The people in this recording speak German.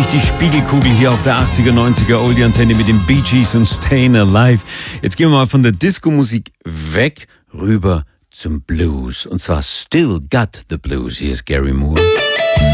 die Spiegelkugel hier auf der 80er, 90er Oldie-Antenne mit den Bee Gees und Stayin' Alive. Jetzt gehen wir mal von der Disco-Musik weg rüber zum Blues. Und zwar Still Got the Blues. Hier ist Gary Moore.